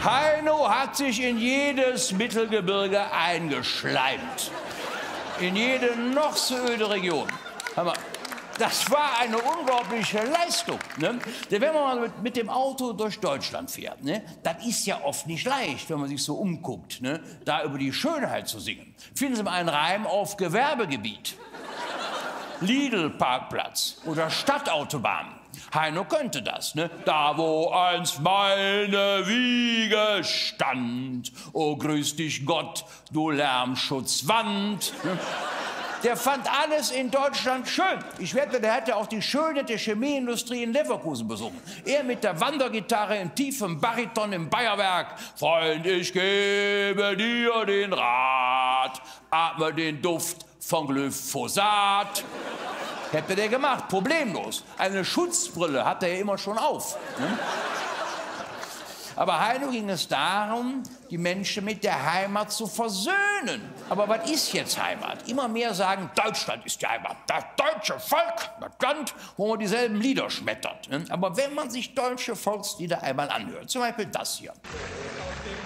Heino hat sich in jedes Mittelgebirge eingeschleimt. In jede noch so öde Region. Hör mal, das war eine unglaubliche Leistung. Ne? Denn wenn man mal mit dem Auto durch Deutschland fährt, ne, das ist ja oft nicht leicht, wenn man sich so umguckt, ne, da über die Schönheit zu singen. Finden Sie mal einen Reim auf Gewerbegebiet. Lidl-Parkplatz oder Stadtautobahn. Heino könnte das, ne? Da, wo einst meine Wiege stand. Oh, grüß dich Gott, du Lärmschutzwand. Ne? Der fand alles in Deutschland schön. Ich wette, der hätte auch die Schönheit der Chemieindustrie in Leverkusen besungen. Er mit der Wandergitarre im tiefen Bariton im Bayerwerk. Freund, ich gebe dir den Rat, atme den Duft von Glyphosat. Hätte der gemacht, problemlos. Eine Schutzbrille hat er ja immer schon auf. Ne? Aber Heino ging es darum, die Menschen mit der Heimat zu versöhnen. Aber was ist jetzt Heimat? Immer mehr sagen, Deutschland ist die Heimat. Das deutsche Volk, das Land, wo man dieselben Lieder schmettert. Aber wenn man sich deutsche Volkslieder einmal anhört, zum Beispiel das hier.